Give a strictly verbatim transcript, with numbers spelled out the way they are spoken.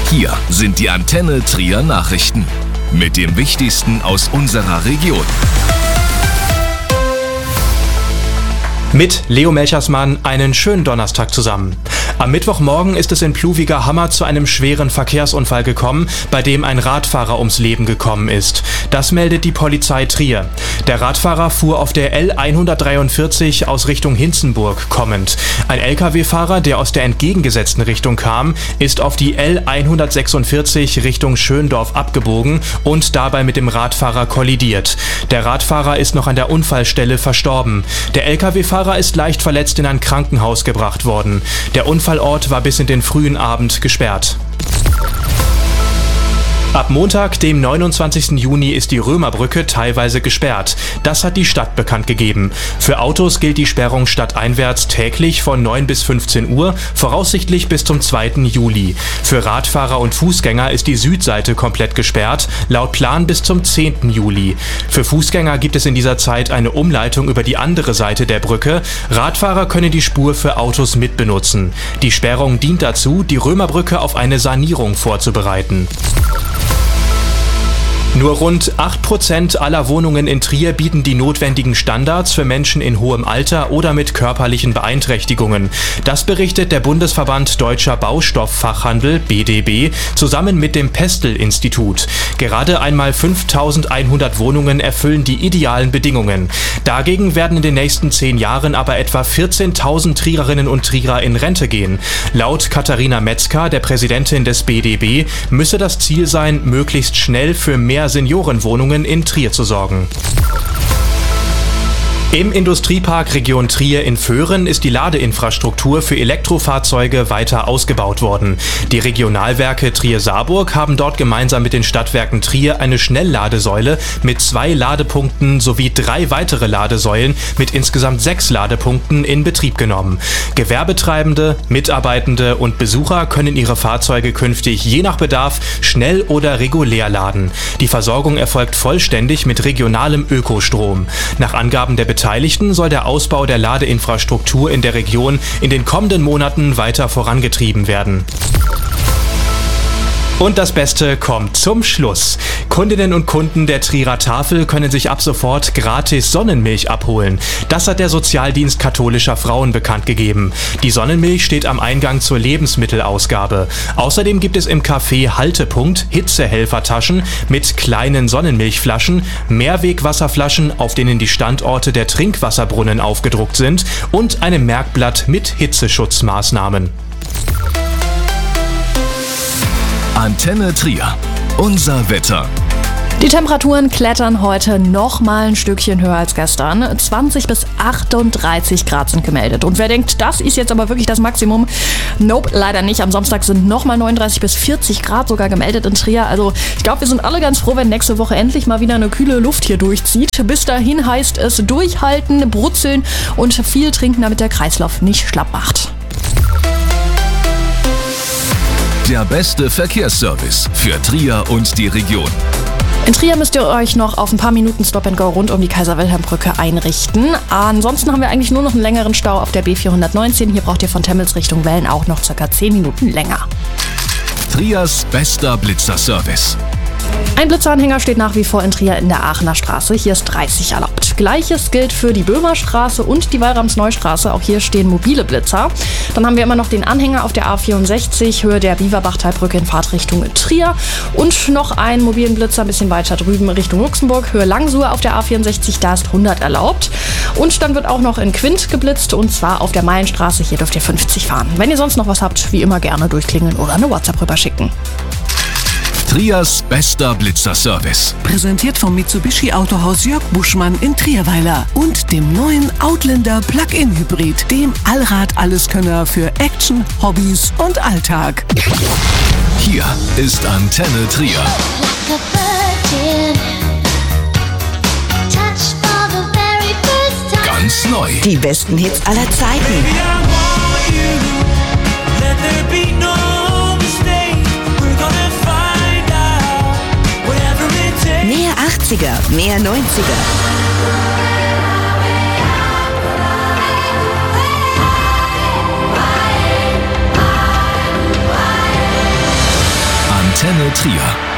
Hier sind die Antenne Trier Nachrichten mit dem Wichtigsten aus unserer Region. Mit Leo Melchersmann einen schönen Donnerstag zusammen. Am Mittwochmorgen ist es in Pluwiger-Hammer zu einem schweren Verkehrsunfall gekommen, bei dem ein Radfahrer ums Leben gekommen ist. Das meldet die Polizei Trier. Der Radfahrer fuhr auf der L hundertdreiundvierzig aus Richtung Hinzenburg kommend. Ein L K W-Fahrer, der aus der entgegengesetzten Richtung kam, ist auf die L hundertsechsundvierzig Richtung Schöndorf abgebogen und dabei mit dem Radfahrer kollidiert. Der Radfahrer ist noch an der Unfallstelle verstorben. Der L K W-Fahrer ist leicht verletzt in ein Krankenhaus gebracht worden. Der Unfallort war bis in den frühen Abend gesperrt. Ab Montag, dem neunundzwanzigsten Juni, ist die Römerbrücke teilweise gesperrt. Das hat die Stadt bekannt gegeben. Für Autos gilt die Sperrung stadteinwärts täglich von neun bis fünfzehn Uhr, voraussichtlich bis zum zweiten Juli. Für Radfahrer und Fußgänger ist die Südseite komplett gesperrt, laut Plan bis zum zehnten Juli. Für Fußgänger gibt es in dieser Zeit eine Umleitung über die andere Seite der Brücke. Radfahrer können die Spur für Autos mitbenutzen. Die Sperrung dient dazu, die Römerbrücke auf eine Sanierung vorzubereiten. Nur rund acht Prozent aller Wohnungen in Trier bieten die notwendigen Standards für Menschen in hohem Alter oder mit körperlichen Beeinträchtigungen. Das berichtet der Bundesverband Deutscher Baustofffachhandel B D B zusammen mit dem Pestel-Institut. Gerade einmal fünftausendeinhundert Wohnungen erfüllen die idealen Bedingungen. Dagegen werden in den nächsten zehn Jahren aber etwa vierzehntausend Triererinnen und Trierer in Rente gehen. Laut Katharina Metzger, der Präsidentin des B D B, müsse das Ziel sein, möglichst schnell für mehr Seniorenwohnungen in Trier zu sorgen. Im Industriepark Region Trier in Föhren ist die Ladeinfrastruktur für Elektrofahrzeuge weiter ausgebaut worden. Die Regionalwerke Trier-Saarburg haben dort gemeinsam mit den Stadtwerken Trier eine Schnellladesäule mit zwei Ladepunkten sowie drei weitere Ladesäulen mit insgesamt sechs Ladepunkten in Betrieb genommen. Gewerbetreibende, Mitarbeitende und Besucher können ihre Fahrzeuge künftig je nach Bedarf schnell oder regulär laden. Die Versorgung erfolgt vollständig mit regionalem Ökostrom. Nach Angaben der Beteiligten soll der Ausbau der Ladeinfrastruktur in der Region in den kommenden Monaten weiter vorangetrieben werden. Und das Beste kommt zum Schluss. Kundinnen und Kunden der Trierer Tafel können sich ab sofort gratis Sonnenmilch abholen. Das hat der Sozialdienst katholischer Frauen bekannt gegeben. Die Sonnenmilch steht am Eingang zur Lebensmittelausgabe. Außerdem gibt es im Café Haltepunkt Hitzehelfertaschen mit kleinen Sonnenmilchflaschen, Mehrwegwasserflaschen, auf denen die Standorte der Trinkwasserbrunnen aufgedruckt sind, und einem Merkblatt mit Hitzeschutzmaßnahmen. Antenne Trier. Unser Wetter. Die Temperaturen klettern heute noch mal ein Stückchen höher als gestern. zwanzig bis achtunddreißig Grad sind gemeldet. Und wer denkt, das ist jetzt aber wirklich das Maximum? Nope, leider nicht. Am Samstag sind noch mal neununddreißig bis vierzig Grad sogar gemeldet in Trier. Also ich glaube, wir sind alle ganz froh, wenn nächste Woche endlich mal wieder eine kühle Luft hier durchzieht. Bis dahin heißt es durchhalten, brutzeln und viel trinken, damit der Kreislauf nicht schlapp macht. Der beste Verkehrsservice für Trier und die Region. In Trier müsst ihr euch noch auf ein paar Minuten Stop and Go rund um die Kaiser-Wilhelm-Brücke einrichten. Ansonsten haben wir eigentlich nur noch einen längeren Stau auf der B vierhundertneunzehn. Hier braucht ihr von Temmels Richtung Wellen auch noch ca. zehn Minuten länger. Triers bester Blitzerservice. Ein Blitzeranhänger steht nach wie vor in Trier in der Aachener Straße. Hier ist dreißig erlaubt. Gleiches gilt für die Böhmerstraße und die Wallramsneustraße. Auch hier stehen mobile Blitzer. Dann haben wir immer noch den Anhänger auf der A vierundsechzig, Höhe der Biewerbachtalbrücke in Fahrtrichtung Trier. Und noch einen mobilen Blitzer ein bisschen weiter drüben Richtung Luxemburg, Höhe Langsuhr auf der A vierundsechzig. Da ist hundert erlaubt. Und dann wird auch noch in Quint geblitzt, und zwar auf der Meilenstraße. Hier dürft ihr fünfzig fahren. Wenn ihr sonst noch was habt, wie immer gerne durchklingeln oder eine WhatsApp rüberschicken. Triers bester Blitzerservice. Präsentiert vom Mitsubishi Autohaus Jörg Buschmann in Trierweiler und dem neuen Outlander Plug-in Hybrid, dem Allrad-Alleskönner für Action, Hobbys und Alltag. Hier ist Antenne Trier. Ganz neu. Die besten Hits aller Zeiten. Mehr achtziger, mehr neunziger. Antenne Trier.